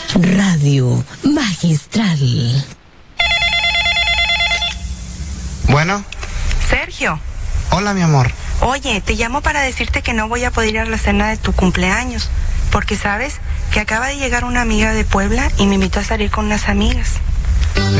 Radio Magistral. Bueno. Sergio. Hola, mi amor. Oye, te llamo para decirte que no voy a poder ir a la cena de tu cumpleaños, porque sabes que acaba de llegar una amiga de Puebla y me invitó a salir con unas amigas.